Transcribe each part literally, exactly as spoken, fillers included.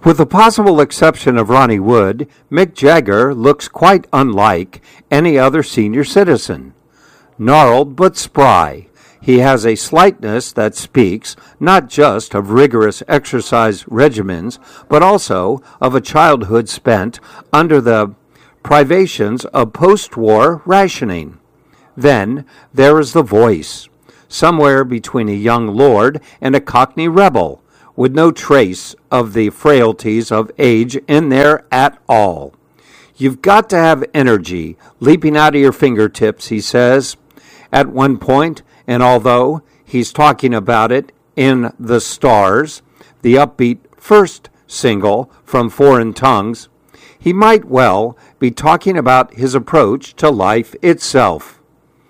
With the possible exception of Ronnie Wood, Mick Jagger looks quite unlike any other senior citizen. Gnarled but spry, he has a slightness that speaks not just of rigorous exercise regimens, but also of a childhood spent under the privations of post-war rationing. Then there is the voice, somewhere between a young lord and a cockney rebel, with no trace of the frailties of age in there at all. You've got to have energy leaping out of your fingertips, he says, at one point, and although he's talking about it in The Stars, the upbeat first single from Foreign Tongues, he might well be talking about his approach to life itself.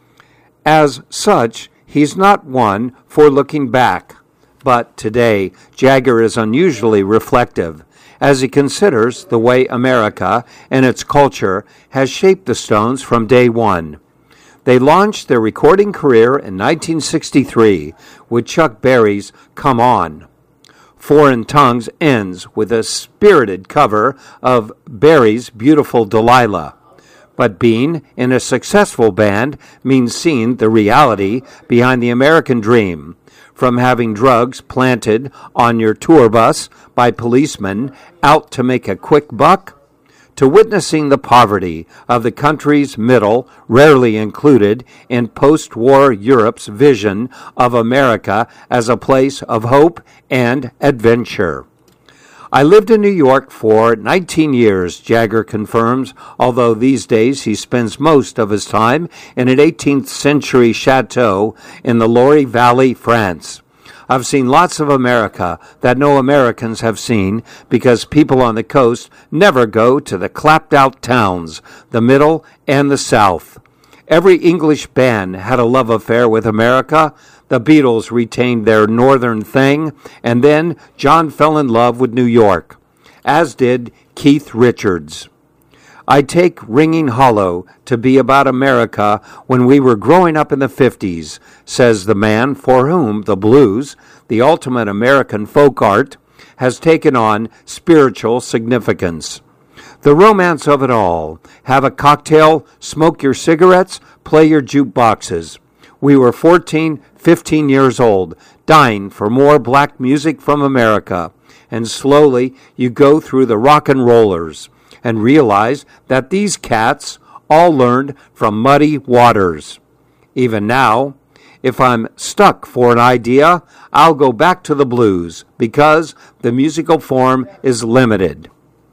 As such, he's not one for looking back, but today Jagger is unusually reflective as he considers the way America and its culture has shaped the Stones from day one. They launched their recording career in nineteen sixty-three with Chuck Berry's Come On. Foreign Tongues ends with a spirited cover of Berry's Beautiful Delilah. But being in a successful band means seeing the reality behind the American dream, from having drugs planted on your tour bus by policemen out to make a quick buck, to witnessing the poverty of the country's middle, rarely included in post-war Europe's vision of America as a place of hope and adventure. I lived in New York for nineteen years, Jagger confirms, although these days he spends most of his time in an eighteenth century chateau in the Loire Valley, France. I've seen lots of America that no Americans have seen because people on the coast never go to the clapped-out towns, the middle and the south. Every English band had a love affair with America. The Beatles retained their northern thing, and then John fell in love with New York, as did Keith Richards. I take Ringing Hollow to be about America when we were growing up in the fifties, says the man for whom the blues, the ultimate American folk art, has taken on spiritual significance. The romance of it all. Have a cocktail, smoke your cigarettes, play your jukeboxes. We were fourteen, fifteen years old, dying for more black music from America. And slowly you go through the rock and rollers and realize that these cats all learned from Muddy Waters. Even now, if I'm stuck for an idea, I'll go back to the blues because the musical form is limited.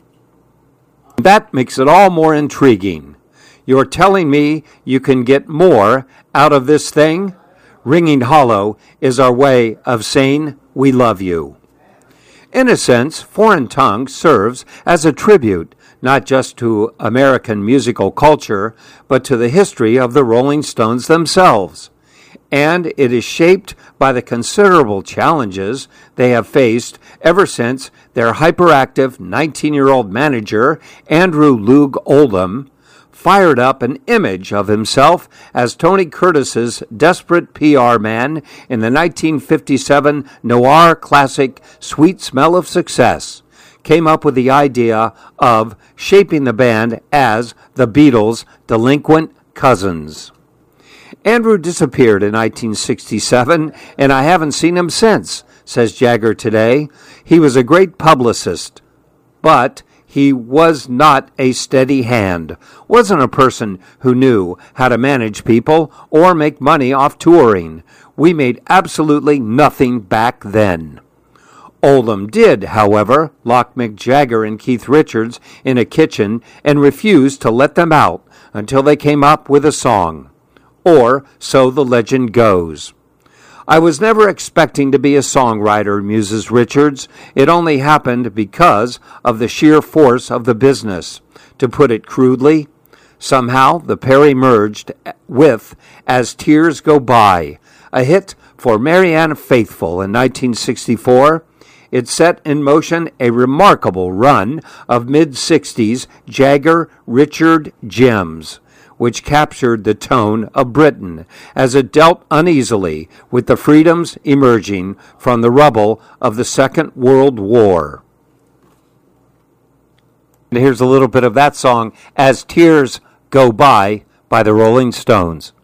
That makes it all more intriguing. You're telling me you can get more out of this thing? Ringing Hollow is our way of saying we love you. In a sense, Foreign Tongues serves as a tribute not just to American musical culture, but to the history of the Rolling Stones themselves. And it is shaped by the considerable challenges they have faced ever since their hyperactive nineteen-year-old manager, Andrew Loog Oldham, fired up an image of himself as Tony Curtis's desperate P R man in the nineteen fifty-seven noir classic Sweet Smell of Success, came up with the idea of shaping the band as the Beatles' delinquent cousins. Andrew disappeared in nineteen sixty-seven, and I haven't seen him since, says Jagger today. He was a great publicist, but he was not a steady hand, wasn't a person who knew how to manage people or make money off touring. We made absolutely nothing back then. Oldham did, however, lock Mick Jagger and Keith Richards in a kitchen and refused to let them out until they came up with a song. Or so the legend goes. I was never expecting to be a songwriter, muses Richards. It only happened because of the sheer force of the business. To put it crudely, somehow the pair emerged with As Tears Go By, a hit for Marianne Faithfull in nineteen sixty-four. It set in motion a remarkable run of mid-sixties Jagger-Richard gems, which captured the tone of Britain as it dealt uneasily with the freedoms emerging from the rubble of the Second World War. Here's a little bit of that song, As Tears Go By, by the Rolling Stones.